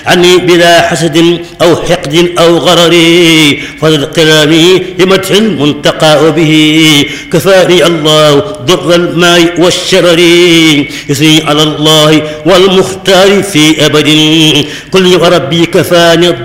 عني بلا حسد أو حقد أو غرر فضل كلامي لمدح المنتقى به كفاني الله ضر الماء والشرر يثني على الله والمختار في أبد كل وربي كفاني